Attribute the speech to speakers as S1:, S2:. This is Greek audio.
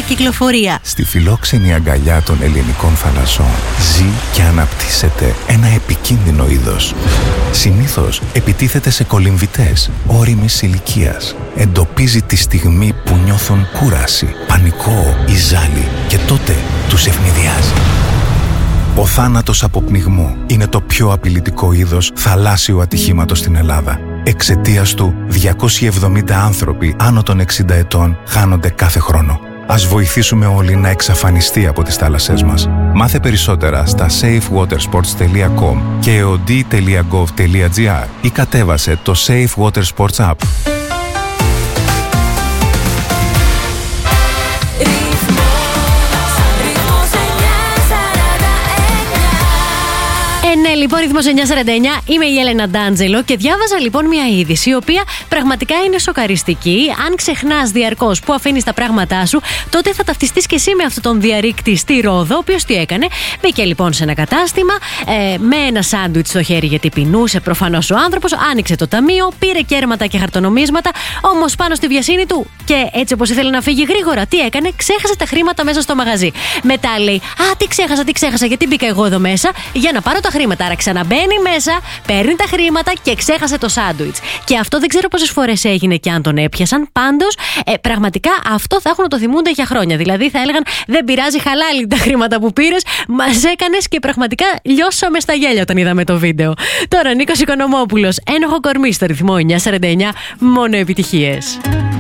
S1: κυκλοφορία.
S2: Στη φιλόξενη αγκαλιά των ελληνικών θαλασσών ζει και αναπτύσσεται ένα επικίνδυνο είδος. Συνήθως επιτίθεται σε κολυμβητές ώριμης ηλικίας. Εντοπίζει τη στιγμή που νιώθουν κούραση, πανικό ή ζάλι και τότε τους ευνηδιάζει. Ο θάνατος από πνιγμό είναι το πιο απειλητικό είδος θαλάσσιου ατυχήματος στην Ελλάδα. Εξαιτίας του, 270 άνθρωποι άνω των 60 ετών χάνονται κάθε χρόνο. Ας βοηθήσουμε όλοι να εξαφανιστεί από τις θάλασσές μας. Μάθε περισσότερα στα safewatersports.com και eod.gov.gr ή κατέβασε το Safe Water Sports App.
S1: Ναι, λοιπόν, ρυθμός 949. Είμαι η Έλενα Ντάντζελο και διάβαζα λοιπόν μια είδηση η οποία πραγματικά είναι σοκαριστική. Αν ξεχνάς διαρκώς που αφήνεις τα πράγματά σου, τότε θα ταυτιστείς και εσύ με αυτόν τον διαρρήκτη στη Ρόδο, ο οποίος τι έκανε? Μπήκε λοιπόν σε ένα κατάστημα με ένα σάντουιτς στο χέρι, γιατί πεινούσε προφανώς ο άνθρωπος. Άνοιξε το ταμείο, πήρε κέρματα και χαρτονομίσματα, όμως πάνω στη βιασύνη του και έτσι όπως ήθελε να φύγει γρήγορα, τι έκανε? Ξέχασε τα χρήματα μέσα στο μαγαζί. Μετά λέει: Α, τι ξέχασα, γιατί μπήκα εγώ εδώ μέσα για να πάρω τα χρήματα. Άρα ξαναμπαίνει μέσα, παίρνει τα χρήματα και ξέχασε το σάντουιτς. Και αυτό δεν ξέρω πόσες φορές έγινε και αν τον έπιασαν. Πάντως, πραγματικά αυτό θα έχουν να το θυμούνται για χρόνια. Δηλαδή θα έλεγαν: δεν πειράζει, χαλάλι τα χρήματα που πήρες, μας έκανες, και πραγματικά λιώσαμε στα γέλια όταν είδαμε το βίντεο. Τώρα Νίκος Οικονομόπουλος, Ένοχο κορμί στο ρυθμό 949, μόνο επιτυχίες.